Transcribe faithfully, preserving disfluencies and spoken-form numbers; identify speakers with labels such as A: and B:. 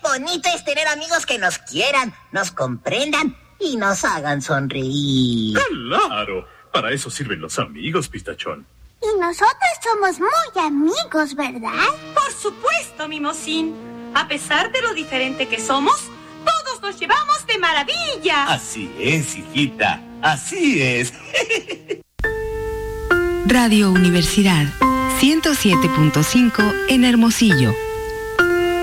A: bonito es tener amigos que nos quieran, nos comprendan y nos hagan sonreír.
B: ¡Claro! Para eso sirven los amigos, Pistachón.
C: Y nosotros somos muy amigos, ¿verdad?
D: Por supuesto, Mimosín. A pesar de lo diferente que somos, todos nos llevamos de maravilla.
E: Así es, hijita. Así es.
F: Radio Universidad ciento siete punto cinco en Hermosillo.